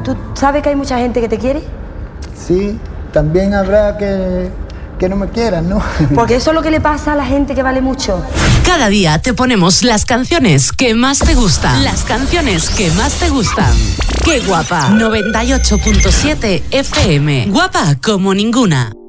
¿Tú sabes que hay mucha gente que te quiere? Sí, también habrá que no me quieran, ¿no? Porque eso es lo que le pasa a la gente que vale mucho. Cada día te ponemos las canciones que más te gustan. Las canciones que más te gustan. ¡Qué guapa! 98.7 FM. Guapa como ninguna.